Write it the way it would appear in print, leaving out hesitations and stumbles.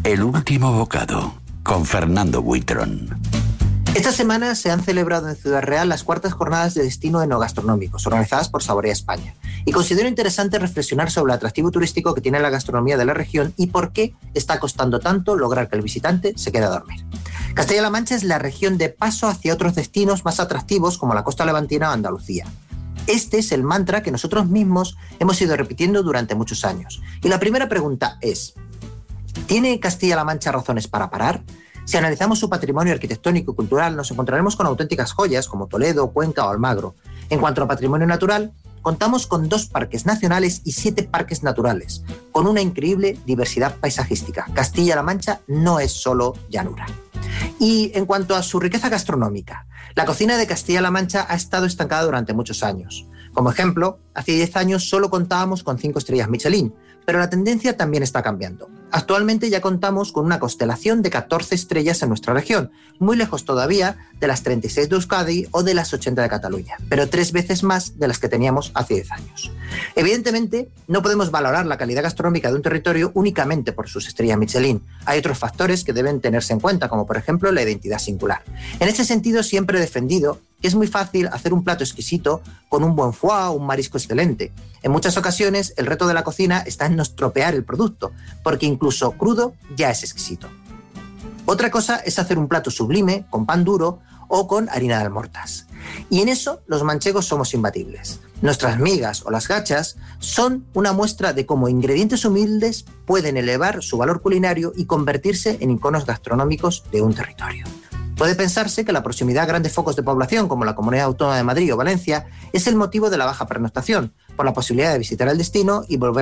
El último bocado, con Fernando Buitrón. Esta semana se han celebrado en Ciudad Real las cuartas jornadas de destino enogastronómicos, organizadas por Saborea España. Y considero interesante reflexionar sobre el atractivo turístico que tiene la gastronomía de la región y por qué está costando tanto lograr que el visitante se quede a dormir. Castilla-La Mancha es la región de paso hacia otros destinos más atractivos como la costa levantina o Andalucía. Este es el mantra que nosotros mismos hemos ido repitiendo durante muchos años. Y la primera pregunta es, ¿tiene Castilla-La Mancha razones para parar? Si analizamos su patrimonio arquitectónico y cultural, nos encontraremos con auténticas joyas como Toledo, Cuenca o Almagro. En cuanto a patrimonio natural, contamos con 2 parques nacionales y 7 parques naturales, con una increíble diversidad paisajística. Castilla-La Mancha no es solo llanura. Y en cuanto a su riqueza gastronómica, la cocina de Castilla-La Mancha ha estado estancada durante muchos años. Como ejemplo, hace 10 años solo contábamos con 5 estrellas Michelin, pero la tendencia también está cambiando. Actualmente ya contamos con una constelación de 14 estrellas en nuestra región, muy lejos todavía de las 36 de Euskadi o de las 80 de Cataluña, pero 3 veces más de las que teníamos hace 10 años. Evidentemente, no podemos valorar la calidad gastronómica de un territorio únicamente por sus estrellas Michelin. Hay otros factores que deben tenerse en cuenta, como por ejemplo la identidad singular. En este sentido, siempre he defendido que es muy fácil hacer un plato exquisito con un buen foie o un marisco excelente. En muchas ocasiones, el reto de la cocina está en no estropear el producto, porque incluso crudo ya es exquisito. Otra cosa es hacer un plato sublime con pan duro o con harina de almortas. Y en eso los manchegos somos imbatibles. Nuestras migas o las gachas son una muestra de cómo ingredientes humildes pueden elevar su valor culinario y convertirse en iconos gastronómicos de un territorio. Puede pensarse que la proximidad a grandes focos de población como la Comunidad Autónoma de Madrid o Valencia es el motivo de la baja pernoctación, por la posibilidad de visitar el destino y volver